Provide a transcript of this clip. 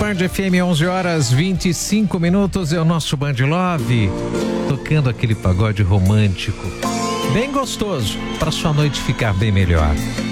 Band FM, 11h25, é o nosso Band Love, tocando aquele pagode romântico, bem gostoso, para sua noite ficar bem melhor.